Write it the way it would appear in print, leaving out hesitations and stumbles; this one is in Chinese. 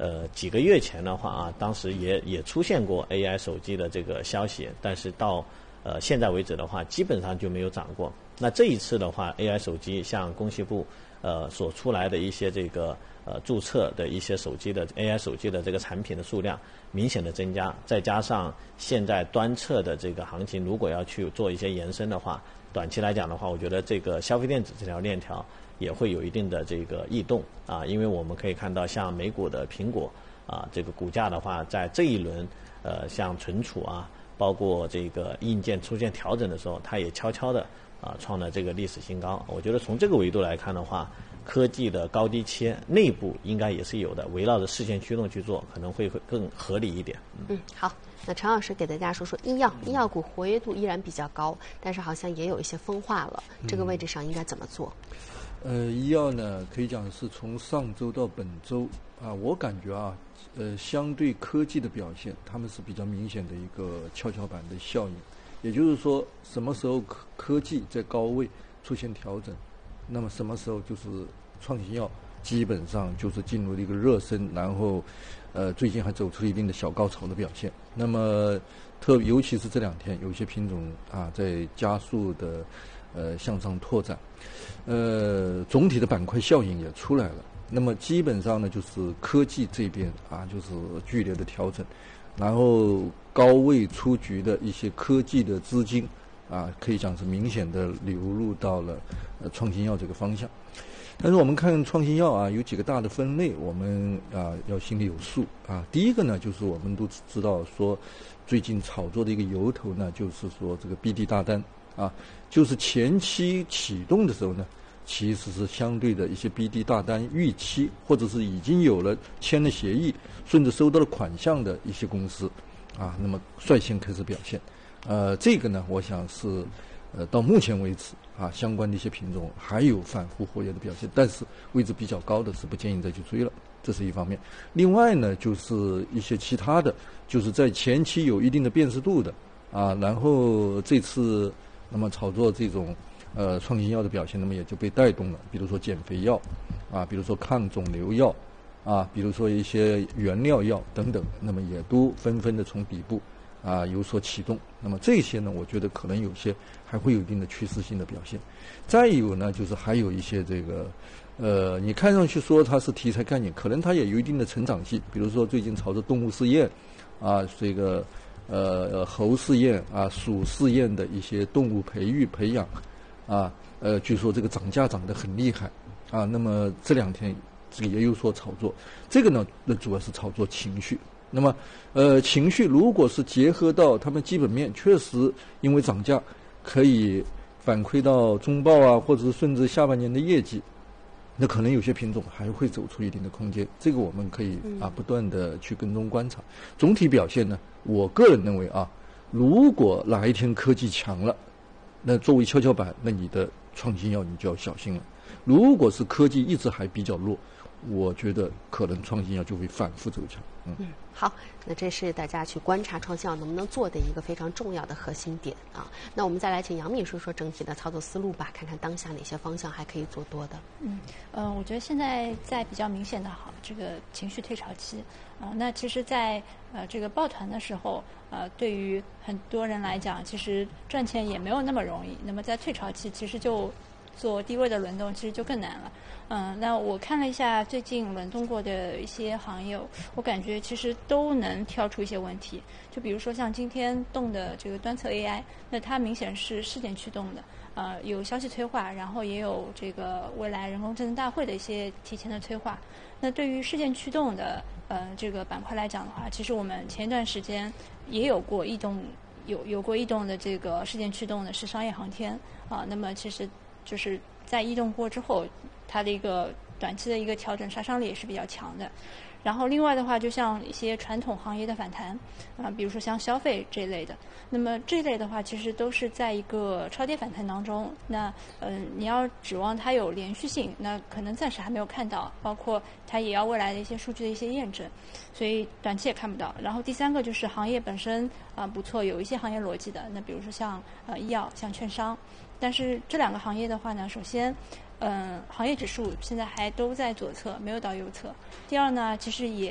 几个月前的话啊，当时也出现过 AI 手机的这个消息，但是到现在为止的话，基本上就没有涨过。那这一次的话 ，AI 手机像工信部所出来的一些这个注册的一些手机的 AI 手机的这个产品的数量明显的增加，再加上现在端侧的这个行情，如果要去做一些延伸的话，短期来讲的话，我觉得这个消费电子这条链条也会有一定的这个异动啊，因为我们可以看到像美股的苹果啊，这个股价的话，在这一轮像存储啊，包括这个硬件出现调整的时候，它也悄悄的创了这个历史新高。我觉得从这个维度来看的话，科技的高低切内部应该也是有的，围绕着视线驱动去做，可能会更合理一点。 好，那陈老师给大家说说医药股活跃度依然比较高，但是好像也有一些分化了，这个位置上应该怎么做？ 医药呢，可以讲是从上周到本周啊，我感觉啊，相对科技的表现，他们是比较明显的一个跷跷板的效应。也就是说，什么时候科技在高位出现调整，那么什么时候就是创新药基本上就是进入了一个热身，然后最近还走出了一定的小高潮的表现。那么尤其是这两天，有一些品种啊在加速的向上拓展，总体的板块效应也出来了。那么基本上呢，就是科技这边啊，就是剧烈的调整，然后高位出局的一些科技的资金啊，可以讲是明显的流入到了创新药这个方向。但是我们看创新药啊，有几个大的分类，我们要心里有数啊。第一个呢，就是我们都知道说，最近炒作的一个由头呢，就是说这个 BD 大单啊，就是前期启动的时候呢，其实是相对的一些 BD 大单预期，或者是已经有了签了协议，甚至收到了款项的一些公司啊，那么率先开始表现。这个呢，我想是到目前为止啊，相关的一些品种还有反复活跃的表现，但是位置比较高的是不建议再去追了，这是一方面。另外呢，就是一些其他的，就是在前期有一定的辨识度的啊，然后这次那么炒作这种创新药的表现，那么也就被带动了，比如说减肥药啊，比如说抗肿瘤药啊，比如说一些原料药等等，那么也都纷纷的从底部有所启动。那么这些呢，我觉得可能有些还会有一定的趋势性的表现。再有呢，就是还有一些这个你看上去说它是题材概念，可能它也有一定的成长性。比如说最近炒作动物试验啊，这个猴试验啊、鼠试验的一些动物培养啊，据说这个涨价涨得很厉害啊。那么这两天这个也有所炒作，这个呢，那主要是炒作情绪。那么情绪如果是结合到他们基本面，确实因为涨价可以反馈到中报啊，或者是甚至下半年的业绩，那可能有些品种还会走出一定的空间，这个我们可以不断的去跟踪观察。总体表现呢，我个人认为如果哪一天科技强了，那作为跷跷板，那你的创新药你就要小心了。如果是科技一直还比较弱，我觉得可能创新药就会反复走强。 好，那这是大家去观察创新药能不能做的一个非常重要的核心点啊。那我们再来请杨敏说说整体的操作思路吧，看看当下哪些方向还可以做多的。 我觉得现在在比较明显的这个情绪退潮期那其实在这个抱团的时候对于很多人来讲，其实赚钱也没有那么容易。那么在退潮期，其实就做低位的轮动其实就更难了。那我看了一下最近轮动过的一些行业，我感觉其实都能挑出一些问题。就比如说像今天动的这个端侧 AI， 那它明显是事件驱动的，有消息催化，然后也有这个未来人工智能大会的一些提前的催化。那对于事件驱动的这个板块来讲的话，其实我们前一段时间也有过异动，有过异动的这个事件驱动的是商业航天那么其实就是在异动过之后，它的一个短期的一个调整杀伤力也是比较强的。然后另外的话，就像一些传统行业的反弹比如说像消费这一类的，那么这一类的话其实都是在一个超跌反弹当中。那你要指望它有连续性，那可能暂时还没有看到，包括它也要未来的一些数据的一些验证，所以短期也看不到。然后第三个就是行业本身不错，有一些行业逻辑的，那比如说像医药、像券商。但是这两个行业的话呢，首先行业指数现在还都在左侧，没有到右侧。第二呢，其实也